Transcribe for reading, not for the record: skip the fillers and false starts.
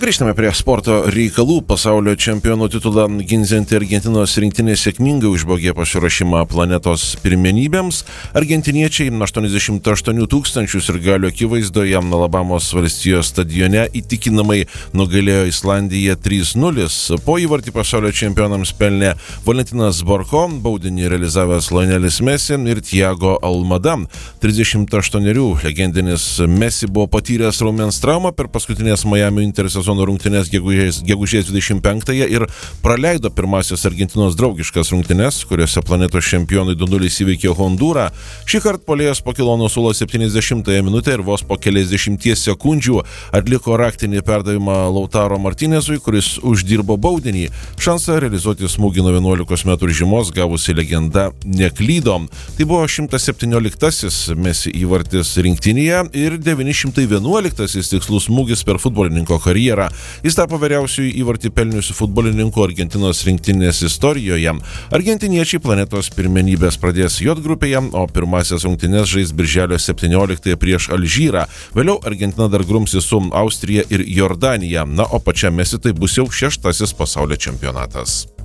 Grįžtame prie sporto reikalų. Pasaulio čempionų titulą ginsianti Argentinos rinktinė sėkmingai užbaigė pasiruošimą planetos pirmenybėms. Argentiniečiai 88 000 sirgalių akivaizdoje Alabamos valstijos stadione įtikinamai nugalėjo Islandiją 3-0. Po įvartį pasaulio čempionams pelnė Valentinas Borko, baudinį realizavęs Lionelis Messi ir Thiago Almada. 38 legendinis Messi buvo patyręs raumens traumą per paskutinės Miami intersezono rungtynes gegužės 25-ąją ir praleido pirmasis Argentinos draugiškas rungtynes, kuriuose planetos čempionai 2-0 įveikė Hondūrą. Šį kartą puolėjas pakilo nuo suolo 70-ąją minutę ir vos po keliasdešimties sekundžių atliko raktinį perdavimą Lautaro Martinezui, kuris uždirbo baudinį. Šansą realizuoti smūgį nuo 11 metrų žymos gavusi legenda neklydo. Tai buvo 117-asis Messi įvartis rinktinėje ir 911-asis tikslus smūgis per futbolininko karjerą. Jis tapo vyriausiųjų įvartį pelniusių futbolininkų Argentinos rinktinės istorijoje. Argentiniečiai planetos pirmenybės pradės J grupėje, o pirmasias rungtynes žais birželio 17 prieš Alžyrą. Vėliau Argentina dar grumsis su Austrija ir Jordanija. O pačiam Messi tai bus jau 6. pasaulio čempionatas.